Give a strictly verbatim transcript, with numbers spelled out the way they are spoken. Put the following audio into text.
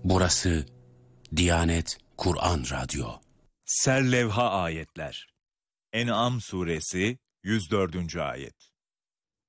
Burası Diyanet Kur'an Radyo. Serlevha ayetler. En'am suresi yüz dördüncü ayet.